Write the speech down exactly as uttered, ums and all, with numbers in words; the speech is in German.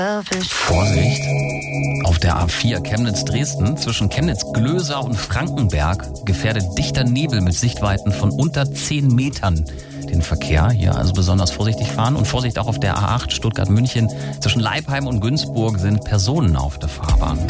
Vorsicht! Auf der A vier Chemnitz-Dresden zwischen Chemnitz-Glöser und Frankenberg gefährdet dichter Nebel mit Sichtweiten von unter zehn Metern den Verkehr. Hier also besonders vorsichtig fahren und Vorsicht auch auf der A acht Stuttgart-München. Zwischen Leipheim und Günzburg sind Personen auf der Fahrbahn.